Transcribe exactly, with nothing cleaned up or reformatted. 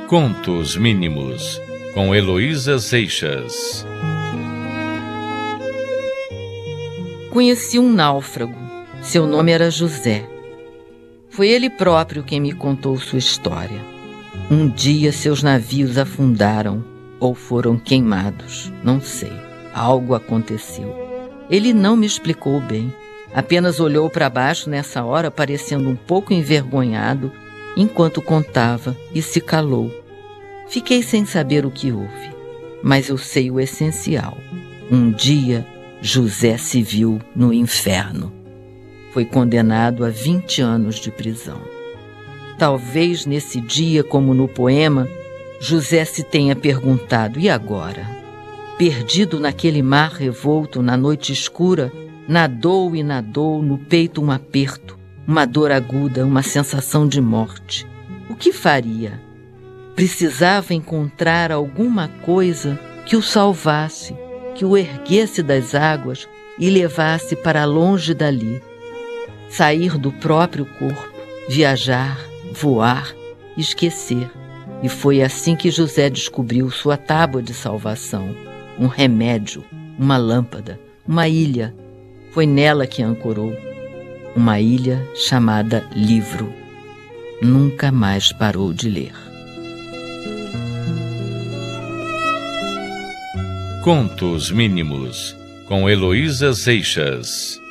Contos Mínimos, com Heloísa Seixas. Conheci um náufrago. Seu nome era José. Foi ele próprio quem me contou sua história. Um dia seus navios afundaram ou foram queimados. Não sei. Algo aconteceu. Ele não me explicou bem. Apenas olhou para baixo nessa hora, parecendo um pouco envergonhado, enquanto contava, e se calou. Fiquei sem saber o que houve, mas eu sei o essencial. Um dia, José se viu no inferno. Foi condenado a vinte anos de prisão. Talvez nesse dia, como no poema, José se tenha perguntado: e agora? Perdido naquele mar revolto, na noite escura, nadou e nadou, no peito um aperto, uma dor aguda, uma sensação de morte. O que faria? Precisava encontrar alguma coisa que o salvasse, que o erguesse das águas e levasse para longe dali. Sair do próprio corpo, viajar, voar, esquecer. E foi assim que José descobriu sua tábua de salvação, um remédio, uma lâmpada, uma ilha. Foi nela que ancorou, uma ilha chamada livro. Nunca mais parou de ler. Contos Mínimos, com Heloísa Seixas.